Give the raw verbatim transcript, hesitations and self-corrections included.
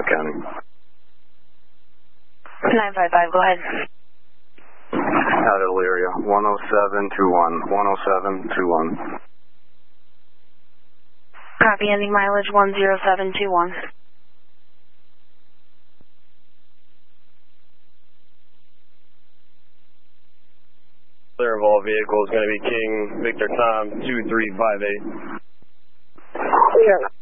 County. nine five five, go ahead. Out of Elyria, one oh seven two one, one oh seven two one. Copy, ending mileage one zero seven two one. Clear of all vehicles, going to be King Victor Tom two three five eight. Clear.